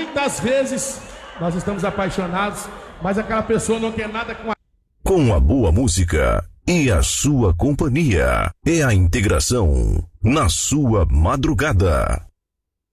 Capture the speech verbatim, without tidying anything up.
muitas vezes nós estamos apaixonados, mas aquela pessoa não quer nada com a... Com a boa música e a sua companhia, é a integração na sua madrugada.